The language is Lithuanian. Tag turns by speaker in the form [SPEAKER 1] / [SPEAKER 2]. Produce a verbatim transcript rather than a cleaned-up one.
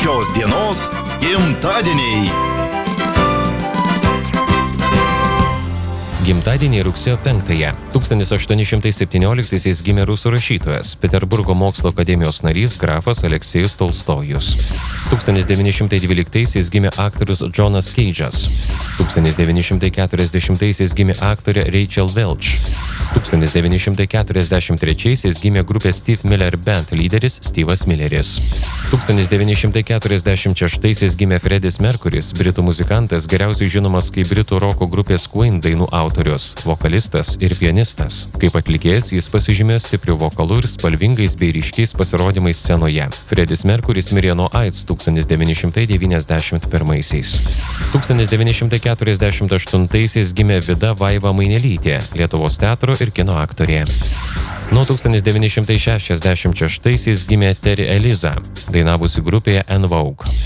[SPEAKER 1] Šios dienos gimtadieniai.
[SPEAKER 2] Gimtadienį rugsėjo penktąją. tūkstantis aštuoni šimtai septynioliktaisiais gimė rusų rašytojas, Peterburgo mokslo akademijos narys grafas Aleksejus Tolstojus. tūkstantis devyni šimtai dvyliktaisiais gimė aktorius Jonas Cage'as. tūkstantis devyni šimtai keturiasdešimtaisiais gimė aktorė Rachel Welch. tūkstantis devyni šimtai keturiasdešimt trečiaisiais gimė grupės Steve Miller Band lyderis Steve'as Milleris. tūkstantis devyni šimtai keturiasdešimt šeštaisiais gimė Freddis Mercury's, britų muzikantas, geriausiai žinomas kaip britų roko grupės Queen dainų autorius, vokalistas ir pianistas. Kaip atlikėjas jis pasižymėjo stipriu vokalu ir spalvingais bei ryškiais pasirodymais scenoje. Freddis Mercury's mirė nuo AIDS tūkstantis devyni šimtai devyniasdešimt pirmaisiais. tūkstantis devyni šimtai keturiasdešimt aštuntaisiais gimė Vida Vaiva Mainelytė, Lietuvos teatro ir kino aktorė. Nuo tūkstantis devyni šimtai šešiasdešimt šeštaisiais gimė Terry Eliza, dainavusi grupėje En Vogue.